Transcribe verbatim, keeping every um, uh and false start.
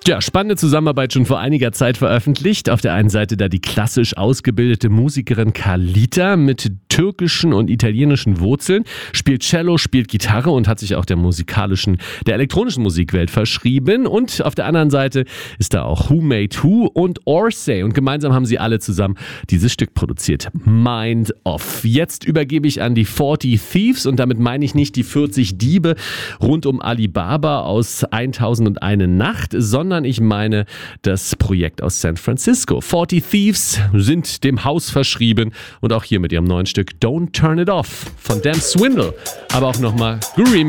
Ja, spannende Zusammenarbeit schon vor einiger Zeit veröffentlicht. Auf der einen Seite da die klassisch ausgebildete Musikerin Carlita mit türkischen und italienischen Wurzeln, spielt Cello, spielt Gitarre und hat sich auch der musikalischen, der elektronischen Musikwelt verschrieben. Und auf der anderen Seite ist da auch Who Made Who und Orsay. Und gemeinsam haben sie alle zusammen dieses Stück produziert. Mind Off. Jetzt übergebe ich an die vierzig Thieves und damit meine ich nicht die vierzig Diebe rund um Alibaba aus tausendundeine Nacht, sondern ich meine das Projekt aus San Francisco. vierzig Thieves sind dem Haus verschrieben und auch hier mit ihrem neuen Stück Don't Turn It Off von Damn Swindle, aber auch nochmal geremixed